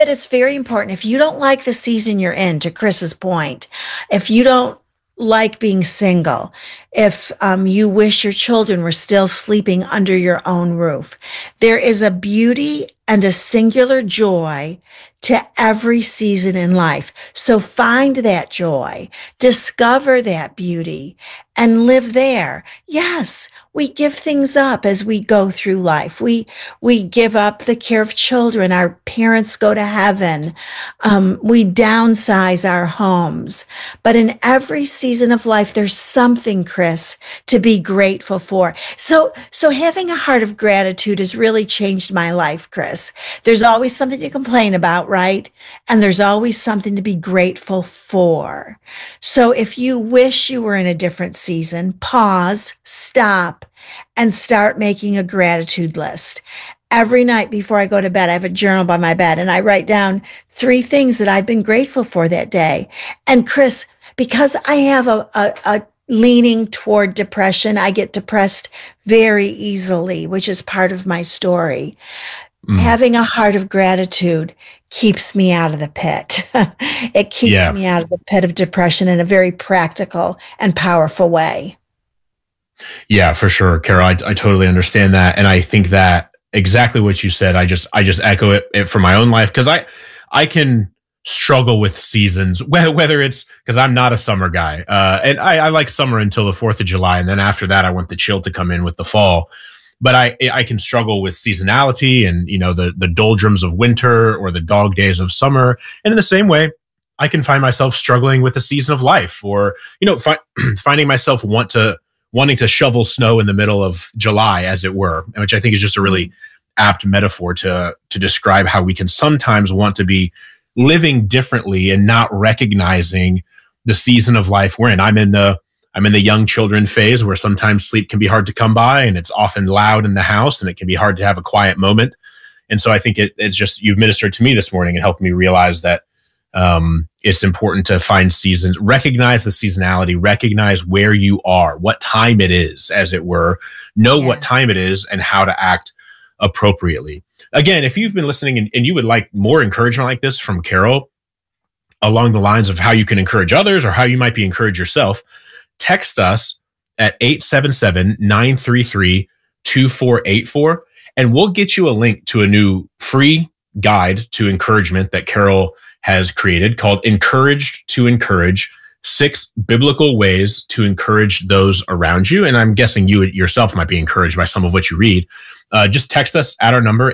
that it's very important. If you don't like the season you're in, to Chris's point, if you don't like being single, if you wish your children were still sleeping under your own roof, there is a beauty and a singular joy to every season in life. So find that joy, discover that beauty, and live there. Yes, we give things up as we go through life. We give up the care of children. Our parents go to heaven. We downsize our homes. But in every season of life, there's something, Chris, to be grateful for. So having a heart of gratitude has really changed my life, Chris. There's always something to complain about, right? And there's always something to be grateful for. So if you wish you were in a different season, pause, stop, and start making a gratitude list. Every night before I go to bed, I have a journal by my bed, and I write down 3 things that I've been grateful for that day. And Chris, because I have a leaning toward depression, I get depressed very easily, which is part of my story. Having a heart of gratitude keeps me out of the pit. It keeps me out of the pit of depression in a very practical and powerful way. Yeah, for sure, Carol. I totally understand that. And I think that exactly what you said, I just echo it for my own life, because I can struggle with seasons, whether it's because I'm not a summer guy. And I like summer until the 4th of July. And then after that, I want the chill to come in with the fall. But I can struggle with seasonality and, the doldrums of winter or the dog days of summer. And in the same way, I can find myself struggling with a season of life, or, finding myself wanting to shovel snow in the middle of July, as it were, which I think is just a really apt metaphor to describe how we can sometimes want to be living differently and not recognizing the season of life we're in. I'm in the young children phase, where sometimes sleep can be hard to come by, and it's often loud in the house, and it can be hard to have a quiet moment. And so I think it's just, you've ministered to me this morning and helped me realize that it's important to find seasons, recognize the seasonality, recognize where you are, what time it is, as it were, know what time it is and how to act appropriately. Again, if you've been listening and you would like more encouragement like this from Carol along the lines of how you can encourage others or how you might be encouraged yourself, text us at 877-933-2484, and we'll get you a link to a new free guide to encouragement that Carol has created called Encouraged to Encourage, 6 Biblical Ways to Encourage Those Around You. And I'm guessing you yourself might be encouraged by some of what you read. Just text us at our number,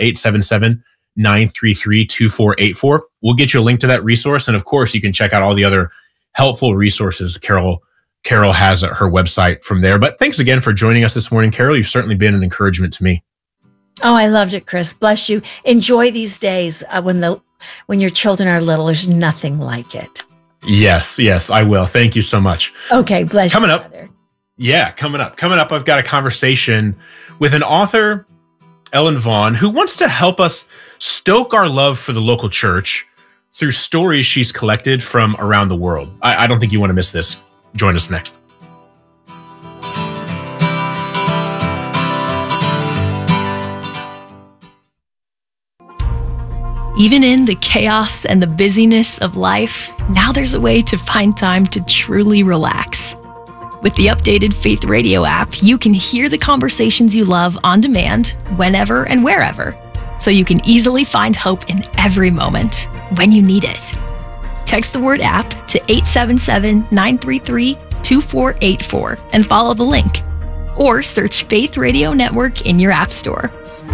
877-933-2484. We'll get you a link to that resource. And of course, you can check out all the other helpful resources Carol has at her website from there. But thanks again for joining us this morning, Carol. You've certainly been an encouragement to me. Oh, I loved it, Chris. Bless you. Enjoy these days when your children are little. There's nothing like it. Yes, I will. Thank you so much. Okay, bless you. Coming up, I've got a conversation with an author, Ellen Vaughn, who wants to help us stoke our love for the local church through stories she's collected from around the world. I don't think you want to miss this. Join us next. Even in the chaos and the busyness of life, now there's a way to find time to truly relax. With the updated Faith Radio app, you can hear the conversations you love on demand, whenever and wherever, so you can easily find hope in every moment when you need it. Text the word app to 877-933-2484 and follow the link. Or search Faith Radio Network in your app store.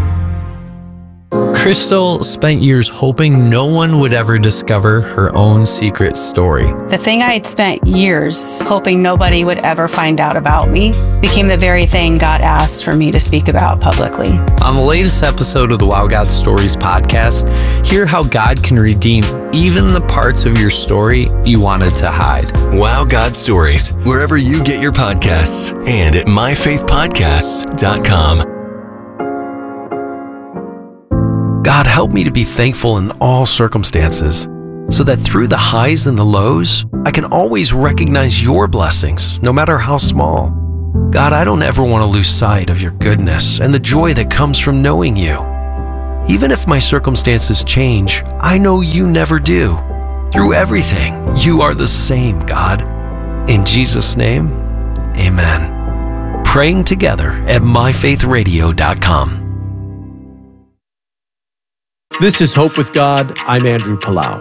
Crystal spent years hoping no one would ever discover her own secret story. The thing I had spent years hoping nobody would ever find out about me became the very thing God asked for me to speak about publicly. On the latest episode of the Wow God Stories podcast, hear how God can redeem even the parts of your story you wanted to hide. Wow God Stories, wherever you get your podcasts and at myfaithpodcasts.com. God, help me to be thankful in all circumstances, so that through the highs and the lows, I can always recognize your blessings, no matter how small. God, I don't ever want to lose sight of your goodness and the joy that comes from knowing you. Even if my circumstances change, I know you never do. Through everything, you are the same, God. In Jesus' name, amen. Praying together at myfaithradio.com. This is Hope with God. I'm Andrew Palau.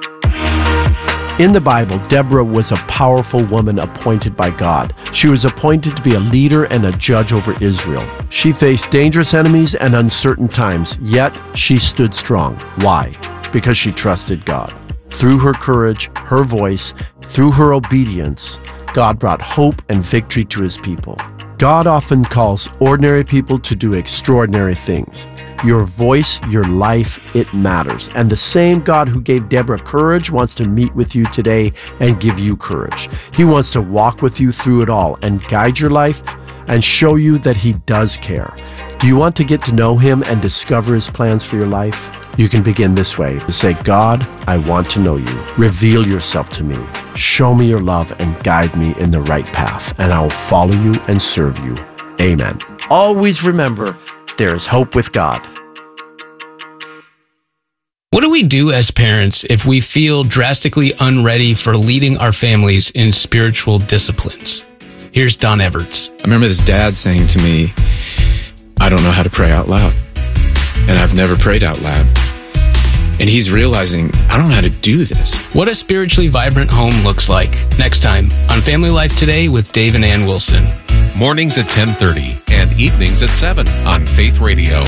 In the Bible, Deborah was a powerful woman appointed by God. She was appointed to be a leader and a judge over Israel. She faced dangerous enemies and uncertain times, yet she stood strong. Why? Because she trusted God. Through her courage, her voice, through her obedience, God brought hope and victory to his people. God often calls ordinary people to do extraordinary things. Your voice, your life, it matters. And the same God who gave Deborah courage wants to meet with you today and give you courage. He wants to walk with you through it all and guide your life and show you that he does care. Do you want to get to know him and discover his plans for your life? You can begin this way. Say, God, I want to know you. Reveal yourself to me. Show me your love and guide me in the right path, and I will follow you and serve you. Amen. Always remember, there is hope with God. What do we do as parents if we feel drastically unready for leading our families in spiritual disciplines? Here's Don Everts. I remember this dad saying to me, I don't know how to pray out loud. And I've never prayed out loud. And he's realizing, I don't know how to do this. What a spiritually vibrant home looks like. Next time on Family Life Today with Dave and Ann Wilson. Mornings at 10:30 and evenings at 7 on Faith Radio.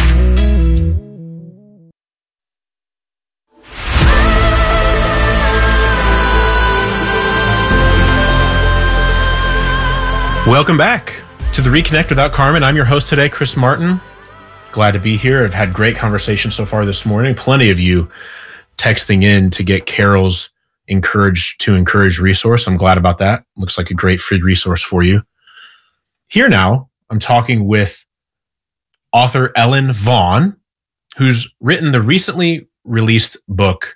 Welcome back to the Reconnect Without Carmen. I'm your host today, Chris Martin. Glad to be here. I've had great conversations so far this morning. Plenty of you texting in to get Carol's Encourage resource. I'm glad about that. Looks like a great free resource for you. Here now, I'm talking with author Ellen Vaughn, who's written the recently released book,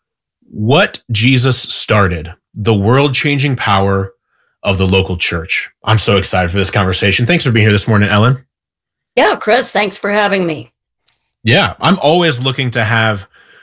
What Jesus Started, The World-Changing Power of the Local Church. I'm so excited for this conversation. Thanks for being here this morning, Ellen. Yeah, Chris, thanks for having me. Yeah, I'm always looking to have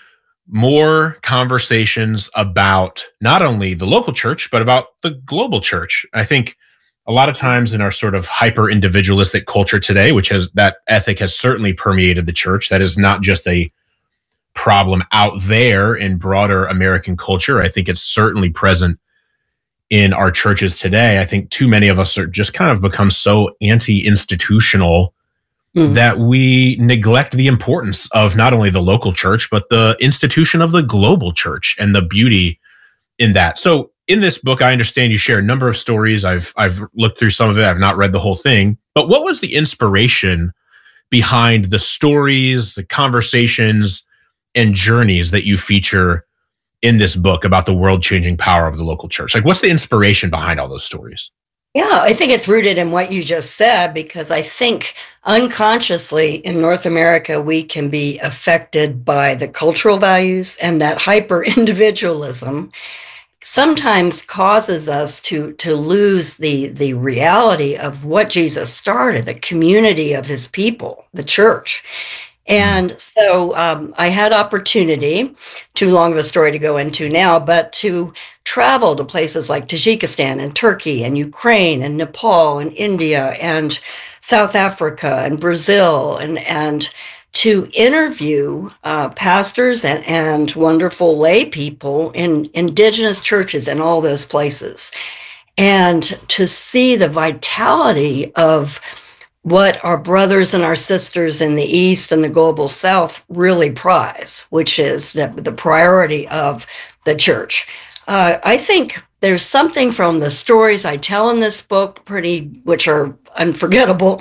more conversations about not only the local church, but about the global church. I think a lot of times in our sort of hyper-individualistic culture today, which has that ethic has certainly permeated the church. That is not just a problem out there in broader American culture. I think it's certainly present in our churches today. I think too many of us are just kind of become so anti-institutional that we neglect the importance of not only the local church, but the institution of the global church and the beauty in that. So in this book, I understand you share a number of stories. I've looked through some of it. I've not read the whole thing, but what was the inspiration behind the stories, the conversations, and journeys that you feature in this book about the world-changing power of the local church? Like, what's the inspiration behind all those stories? Yeah, I think it's rooted in what you just said, because I think unconsciously in North America, we can be affected by the cultural values, and that hyper-individualism sometimes causes us to lose the reality of what Jesus started, the community of his people, the church. And so I had opportunity, too long of a story to go into now, but to travel to places like Tajikistan and Turkey and Ukraine and Nepal and India and South Africa and Brazil, and to interview pastors and wonderful lay people in indigenous churches in all those places, and to see the vitality of what our brothers and our sisters in the East and the global South really prize, which is the priority of the church. I think there's something from the stories I tell in this book, which are unforgettable,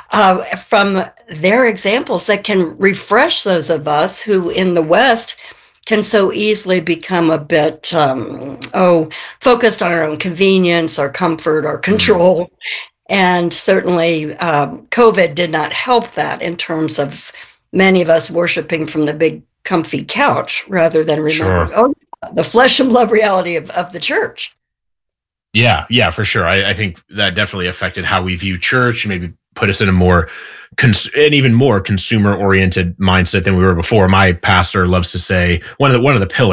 from their examples that can refresh those of us who in the West can so easily become a bit focused on our own convenience, our comfort, our control. And certainly COVID did not help that in terms of many of us worshiping from the big comfy couch rather than remembering the flesh and blood reality of the church. Yeah, for sure. I think that definitely affected how we view church, maybe put us in a more an even more consumer oriented mindset than we were before. My pastor loves to say one of the pillars